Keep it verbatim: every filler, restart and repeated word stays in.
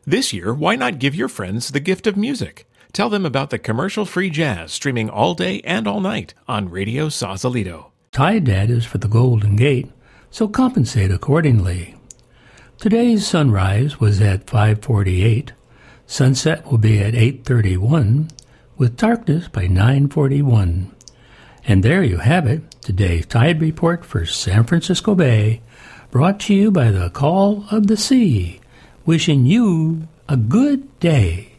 This year, why not give your friends the gift of music? Tell them about the commercial-free jazz streaming all day and all night on Radio Sausalito. Tide Dad is for the Golden Gate, so compensate accordingly. Today's sunrise was at five forty-eight. Sunset will be at eight thirty-one, with darkness by nine forty-one. And there you have it, today's Tide Report for San Francisco Bay, brought to you by the Call of the Sea, wishing you a good day.